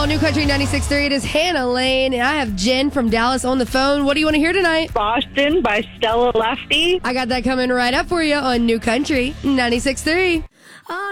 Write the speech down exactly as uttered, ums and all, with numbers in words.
on New Country ninety-six point three. It is Hannah Lane, and I have Jen from Dallas on the phone. What do you want to hear tonight? Boston by Stella Lefty. I got that coming right up for you on New Country ninety-six point three.